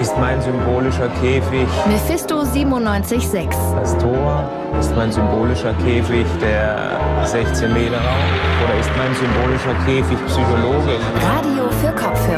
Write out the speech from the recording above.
ist mein symbolischer Käfig. Mephisto 97,6. Das Tor ist mein symbolischer Käfig, der 16 Meter Raum. Oder ist mein symbolischer Käfig Psychologe? Radio für Kopfhörer.